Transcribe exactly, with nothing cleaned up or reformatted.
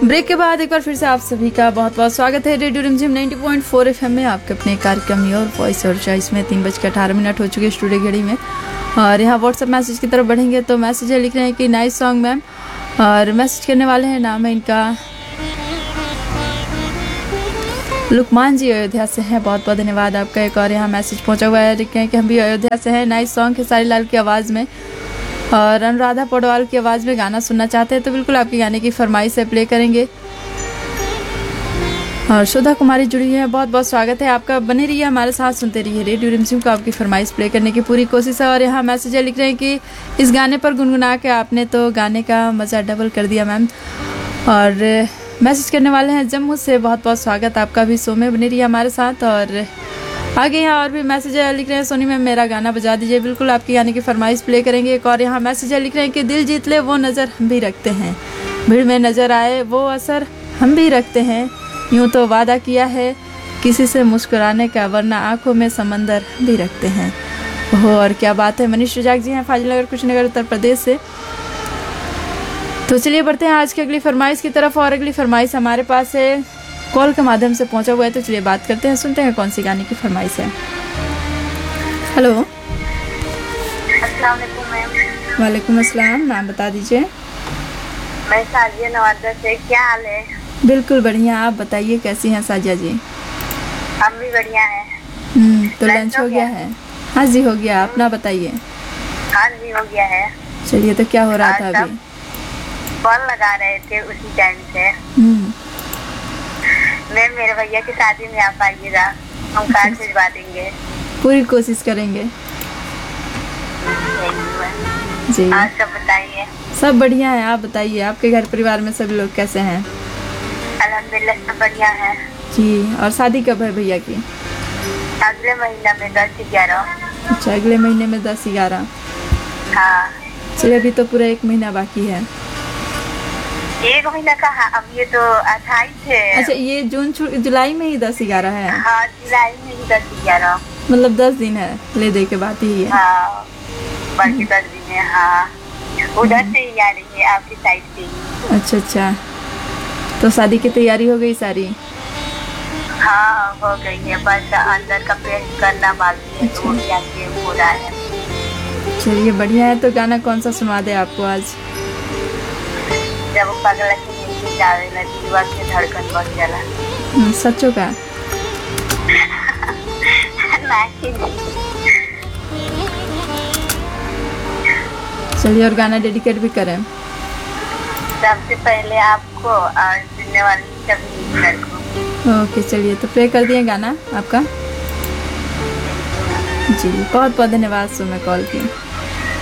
Break के बाद एक बार फिर से आप सभी का बहुत बहुत स्वागत है रेडियो रिमझिम नब्बे पॉइंट चार एफएम में आपके अपने कार्यक्रम योर वॉइस और चॉइस में तीन बज के अठारह मिनट हो चुके स्टूडियो घड़ी में। और यहाँ व्हाट्सएप मैसेज की तरफ बढ़ेंगे तो मैसेज है लिख रहे हैं कि नाइस सॉन्ग मैम, और मैसेज करने वाले हैं, नाम है इनका लुकमान जी, अयोध्या से हैं। बहुत बहुत धन्यवाद आपका। एक और यहाँ मैसेज पहुँचा हुआ है, लिख रहे हैं कि हम भी अयोध्या से हैं। नाइस सॉन्ग खेसारी लाल की आवाज़ में और अनुराधा पौडवाल की आवाज़ में गाना सुनना चाहते हैं तो बिल्कुल आपके गाने की फरमाइश से प्ले करेंगे। और सुधा कुमारी जुड़ी है, बहुत बहुत स्वागत है आपका। बने रहिए हमारे साथ, सुनते रहिए रेडियो रिमझिम को। आपकी फरमाइश प्ले करने की पूरी कोशिश है। और यहाँ मैसेज लिख रहे हैं कि इस गाने पर गुनगुना के आपने तो गाने का मज़ा डबल कर दिया मैम। और मैसेज करने वाले हैं जम्मू से, बहुत बहुत स्वागत आपका भी शो में। बने रहिए हमारे साथ। और आगे यहाँ और भी मैसेज है, लिख रहे हैं सोनी मैम मेरा गाना बजा दीजिए। बिल्कुल आपके गाने की फरमाइश प्ले करेंगे। एक और यहाँ मैसेज है, लिख रहे हैं कि दिल जीत ले वो नज़र हम भी रखते हैं, भीड़ में नज़र आए वो असर हम भी रखते हैं, यूँ तो वादा किया है किसी से मुस्कुराने का, वरना आंखों में समंदर हम भी रखते हैं। ओहो, और क्या बात है। मनीष सुजाक जी हैं फाजिलनगर कुशीनगर उत्तर प्रदेश से। तो चलिए बढ़ते हैं आज की अगली फरमाइश की तरफ। और अगली फरमाइश हमारे पास है, कॉल के माध्यम से पहुंचा हुआ है, तो चलिए बात करते हैं, सुनते हैं कौन सी गाने की फरमाइश है। हेलो, अस्सलाम वालेकुम मैम। वालेकुम अस्सलाम, नाम बता दीजिए। मैं साजिया नवादा से, क्या हाल है? बिल्कुल बढ़िया, आप बताइए कैसी हैं साजिया जी? हम भी बढ़िया हैं। हम्म तो लंच हो गया है? हाँ जी हो गया, अपना बताइए। हाँ जी हो गया है। चलिए, तो क्या हो रहा था अभी? कॉल लगा रहे थे उसी टाइम से। हम्म मैं मेरे भैया की शादी में आप आइएगा, हम कार्ड भिजवा देंगे। पूरी कोशिश करेंगे जी। आप सब बताइए। सब बढ़िया है, आप बताइए आपके घर परिवार में सभी लोग कैसे हैं? अल्हम्दुलिल्लाह सब बढ़िया है जी। और शादी कब है भैया की? अगले महीना में दस ग्यारह। अच्छा, अगले महीने में दस ग्यारह। हाँ चलिए, अभी तो पूरा एक महीना बाकी है। एक महीना का, अब ये तो अट्ठाईस है। अच्छा, ये जून जुलाई में ही दस ग्यारह है? हाँ जुलाई में ही दस ग्यारह, मतलब दस दिन है, ले दे के बात ही है। हाँ बाकी दस दिन है। हाँ उधर से ही आ रही है, आपकी साइड से। अच्छा अच्छा, तो शादी की तैयारी हो गई सारी? हाँ हो गई है, बस अंदर का पेंट करना बाकी है। तो क्या हो रहा है। चलिए बढ़िया है। तो गाना कौन सा सुना दे आपको आज? जब पगला की नीचे जावे ना दीवा के धड़कन बढ़ जाला। सच्चो का? चलिए, और गाना डेडिकेट भी करें। सबसे पहले आपको और सुनने वाले सभी लिसनर को। ओके चलिए, तो प्ले कर दिए गाना आपका जी। बहुत बहुत धन्यवाद सो में कॉल की।